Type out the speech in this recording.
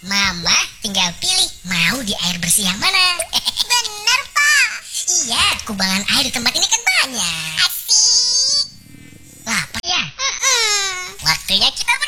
Mama tinggal pilih mau di air bersih yang mana. Bener, Pak. Iya, kubangan air di tempat ini kan banyak. Asik. Lapar ya? Waktunya kita